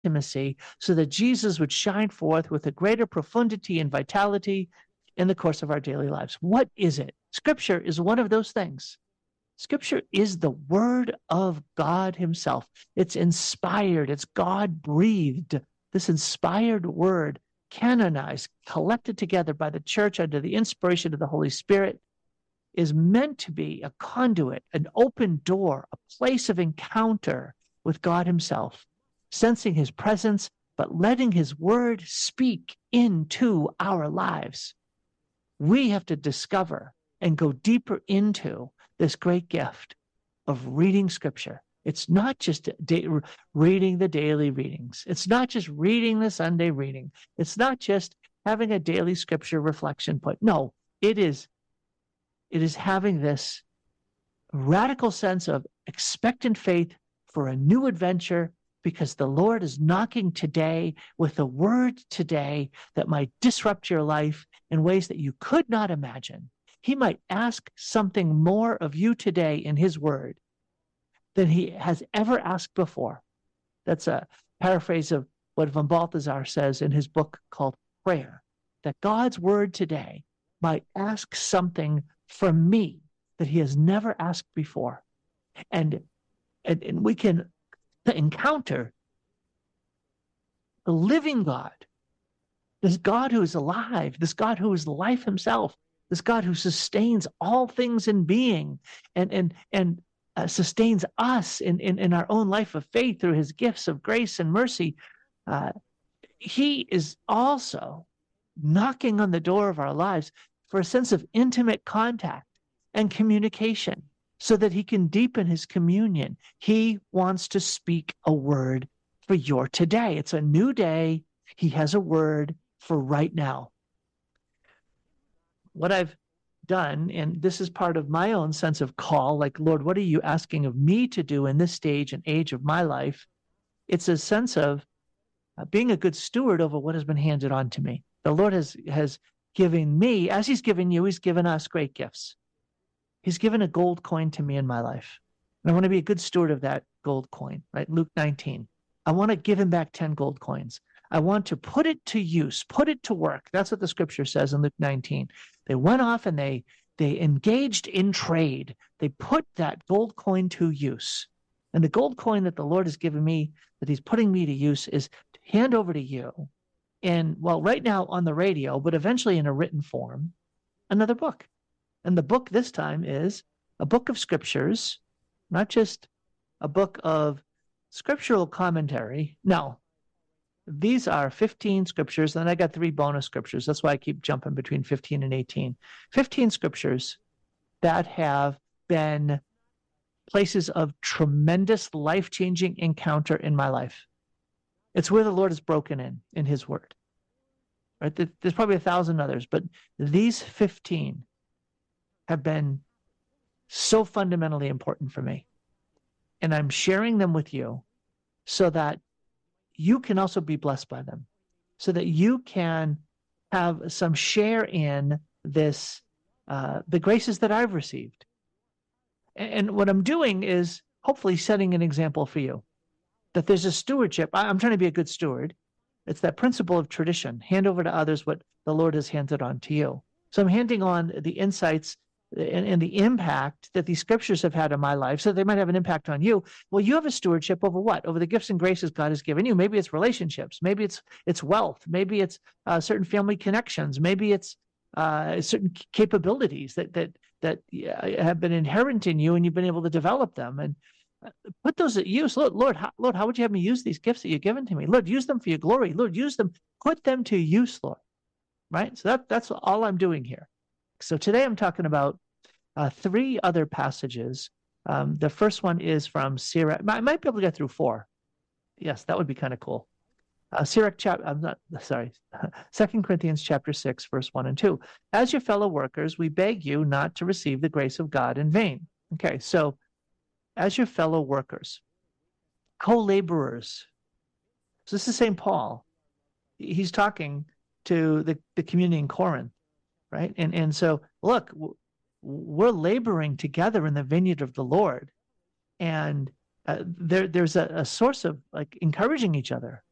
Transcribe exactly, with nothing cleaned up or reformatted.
intimacy so that Jesus would shine forth with a greater profundity and vitality in the course of our daily lives. What is it? Scripture is one of those things. Scripture is the word of God himself. It's inspired. It's God-breathed. This inspired word, canonized, collected together by the church under the inspiration of the Holy Spirit, is meant to be a conduit, an open door, a place of encounter with God himself, sensing his presence, but letting his word speak into our lives. We have to discover and go deeper into this great gift of reading Scripture. It's not just da- reading the daily readings. It's not just reading the Sunday reading. It's not just having a daily Scripture reflection put. No, it is, it is having this radical sense of expectant faith for a new adventure, because the Lord is knocking today with a word today that might disrupt your life in ways that you could not imagine. He might ask something more of you today in his word than he has ever asked before. That's a paraphrase of what von Balthasar says in his book called Prayer, that God's word today might ask something from me that he has never asked before. And, and, and we can encounter the living God, this God who is alive, this God who is life himself, this God who sustains all things in being and and and uh, sustains us in, in, in our own life of faith through his gifts of grace and mercy. Uh, he is also knocking on the door of our lives for a sense of intimate contact and communication so that he can deepen his communion. He wants to speak a word for your today. It's a new day. He has a word for right now. What I've done, and this is part of my own sense of call, like, Lord, what are you asking of me to do in this stage and age of my life? It's a sense of uh, being a good steward over what has been handed on to me. The Lord has, has given me, as he's given you, he's given us great gifts. He's given a gold coin to me in my life. And I want to be a good steward of that gold coin, right? Luke nineteen. I want to give him back ten gold coins. I want to put it to use, put it to work. That's what the scripture says in Luke nineteen. They went off and they they engaged in trade. They put that gold coin to use. And the gold coin that the Lord has given me, that he's putting me to use, is to hand over to you. And, well, right now on the radio, but eventually in a written form, another book. And the book this time is a book of scriptures, not just a book of scriptural commentary. No, these are fifteen scriptures, and I got three bonus scriptures. That's why I keep jumping between fifteen and eighteen. fifteen scriptures that have been places of tremendous life-changing encounter in my life. It's where the Lord has broken in, in his word. Right? There's probably a thousand others, but these fifteen have been so fundamentally important for me. And I'm sharing them with you so that you can also be blessed by them, so that you can have some share in this, uh, the graces that I've received. And, and what I'm doing is hopefully setting an example for you, that there's a stewardship. I, I'm trying to be a good steward. It's that principle of tradition. Hand over to others what the Lord has handed on to you. So I'm handing on the insights and, and the impact that these scriptures have had on my life, so they might have an impact on you. Well, you have a stewardship over what? Over the gifts and graces God has given you. Maybe it's relationships. Maybe it's it's wealth. Maybe it's uh, certain family connections. Maybe it's uh, certain capabilities that that that have been inherent in you, and you've been able to develop them. And put those at use. Lord, Lord, how, Lord, how would you have me use these gifts that you've given to me? Lord, use them for your glory. Lord, use them. Put them to use, Lord. Right? So that that's all I'm doing here. So today I'm talking about uh, three other passages. Um, the first one is from Sirach. I might be able to get through four. Yes, that would be kind of cool. Uh, Sirach chapter, I'm not, sorry, Second Corinthians chapter six, verse one and two. As your fellow workers, we beg you not to receive the grace of God in vain. Okay, so as your fellow workers, co-laborers. So this is Saint Paul. He's talking to the, the community in Corinth, right? And and so, look, we're laboring together in the vineyard of the Lord. And uh, there there's a, a source of like encouraging each other.